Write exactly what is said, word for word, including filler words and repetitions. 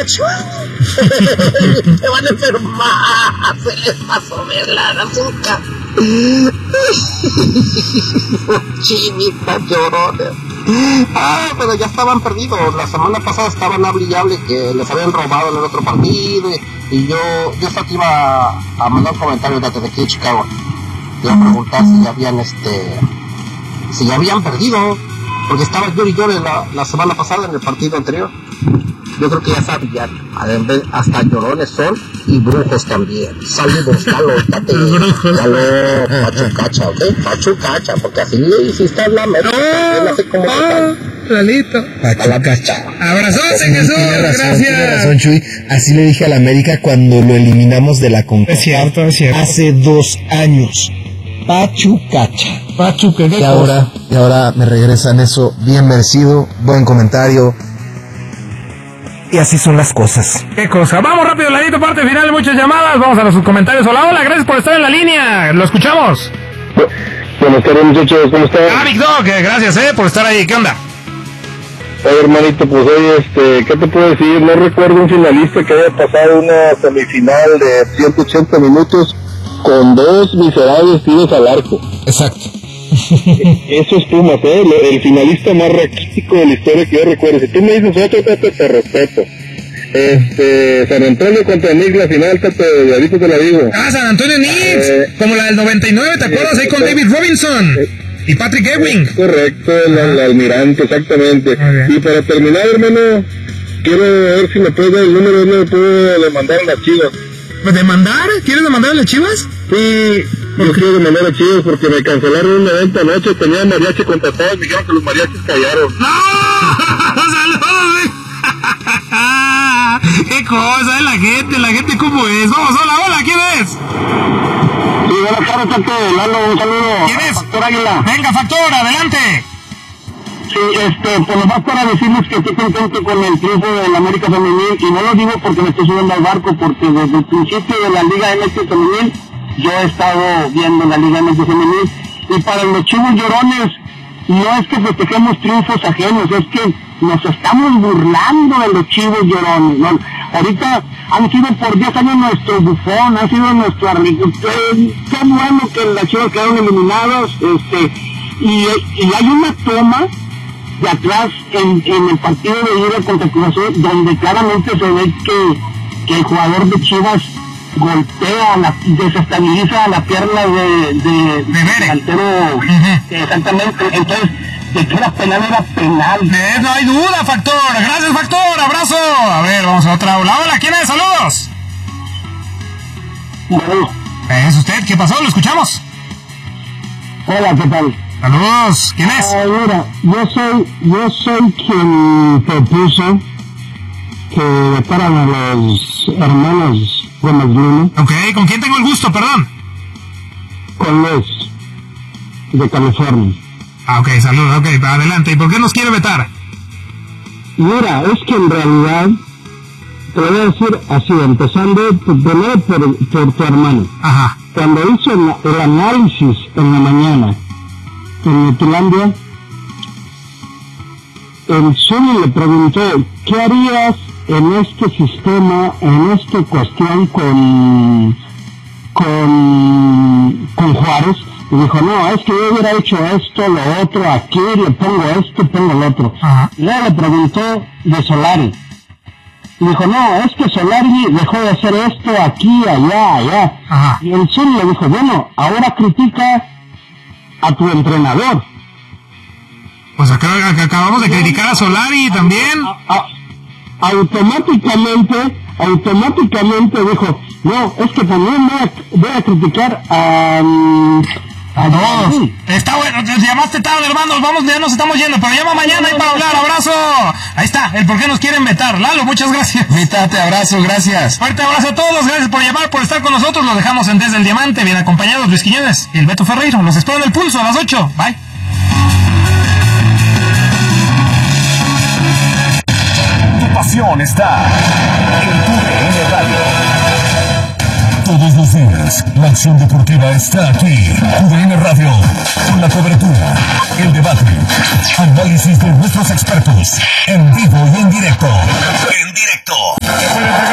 mucho. Se van a enfermar, se les pasó de la azúcar. Chinitas llorones. Ah, pero ya estaban perdidos. La semana pasada estaban hable y hable que les habían robado en el otro partido. Y, y yo, yo hasta te iba a mandar comentarios desde aquí de Chicago. Te iba a preguntar si ya habían este. si ya habían perdido. Porque estaba yo y yo la, la semana pasada en el partido anterior. Yo creo que ya sabían. Hasta llorones son y brujos también. Saludos, Lalo, tate. Lalo, Pachucacha, ¿ok? Pachucacha, porque así le hiciste la meta. No sé cómo oh, Lalito. Pachucacha. Abrazote, Jesús. Tiene razón, gracias. tiene razón, Chuy. Así le dije a la América cuando lo eliminamos de la CONCACAF. Es cierto, es cierto. Hace dos años. Pachucacha. Pachuca, y ahora, y ahora me regresan eso bien merecido, buen comentario. Y así son las cosas. Qué cosa. Vamos rápido, Ladito, parte final, muchas llamadas. Vamos a los comentarios. Hola, hola, gracias por estar en la línea. Lo escuchamos. Buenas tardes, muchachos, ¿cómo están? Ah, Big Dog, gracias, eh, por estar ahí. ¿Qué onda? Oye, hermanito, pues oye, este, ¿qué te puedo decir? No recuerdo un finalista que haya pasado una semifinal de ciento ochenta minutos con dos miserables tiros al arco. Exacto. Eso es Pumas, ¿eh? El finalista más raquítico de la historia que yo recuerdo. Si tú me dices otro, Pepe, te respeto. Este, San Antonio contra Knicks, la final, Pepe, de ahorita te la digo. Ah, San Antonio Knicks, eh, como la del noventa y nueve, ¿te acuerdas? eh, Ahí con eh, David Robinson eh, y Patrick Ewing. Correcto, el, el almirante, exactamente. Okay. Y para terminar, hermano, quiero ver si me puedes dar el número donde me puedo demandar a las Chivas. ¿Demandar? ¿Quieres demandar a las Chivas? Sí, yo quiero demandar a Chivas porque me cancelaron un evento anoche, tenía mariachi contratados, me dijeron que los mariachis callaron. ¡No! ¡Saludos! ¡Qué cosa es la gente! ¿La gente cómo es? Vamos, hola, hola, ¿quién es? Sí, buenas tardes, Tete, Lalo, un saludo. ¿Quién es? Factor Águila. Venga, Factor, adelante. Sí, este, pues nomás para decirles que estoy contento con el triunfo del América Femenil, y no lo digo porque me estoy subiendo al barco, porque desde el principio de la Liga M X Femenil, yo he estado viendo la Liga M X Femenil, y para los Chivos Llorones, no es que festejemos triunfos ajenos, es que nos estamos burlando de los Chivos Llorones, ¿no? Ahorita han sido por diez años nuestro bufón, han sido nuestro arbitro, qué, qué bueno que las Chivas quedaron eliminados, este, y, y hay una toma de atrás en, en el partido de ida contra Cruz Azul, donde claramente se ve que, que el jugador de Chivas golpea, la, desestabiliza la pierna de, de, de delantero, uh-huh. Exactamente, entonces de que era penal, era penal. Eh, no hay duda, Factor, gracias, Factor, abrazo. A ver, vamos a otra hola, hola, ¿quién es? Saludos. Bueno. ¿Es usted? ¿Qué pasó? ¿Lo escuchamos? Hola, ¿qué tal? Saludos, ¿quién es? Ah, mira, yo soy, yo soy quien propuso que vetaran a los hermanos Gómez Luna. Ok, ¿con quién tengo el gusto, perdón? Con los de California. Ah, ok, saludos, ok, adelante. ¿Y por qué nos quiere vetar? Mira, es que en realidad, te lo voy a decir así, empezando primero por, por tu hermano. Ajá. Cuando hizo el, el análisis en la mañana en Netilandia, el Zuni le preguntó, ¿qué harías en este sistema, en esta cuestión con, con, con Juárez? Y dijo, no, es que yo hubiera hecho esto, lo otro, aquí, le pongo esto, pongo lo otro. Ajá. Y luego le preguntó de Solari. Y dijo, no, es que Solari dejó de hacer esto, aquí, allá, allá. Ajá. Y el Zuni le dijo, bueno, ahora critica a tu entrenador. Pues acá, acá acabamos de criticar a Solari también. A, a, automáticamente, automáticamente dijo, no, es que también voy a, voy a criticar a... A todos. Sí. Está bueno, te llamaste tarde, hermanos, vamos, ya nos estamos yendo, pero llama mañana ahí para hablar, abrazo. Ahí está, el por qué nos quieren vetar. Lalo, muchas gracias. Vítate, abrazo, gracias. Fuerte abrazo a todos, gracias por llamar, por estar con nosotros. Los dejamos en Desde el Diamante, bien acompañados, Luis Quiñones y el Beto Ferreiro. Los espero en el Pulso a las ocho. Bye. Tu pasión está en tu D N Radio. Todos los días, la acción deportiva está aquí. U D N Radio, con la cobertura, el debate, análisis de nuestros expertos, en vivo y en directo. En directo. voy a entregar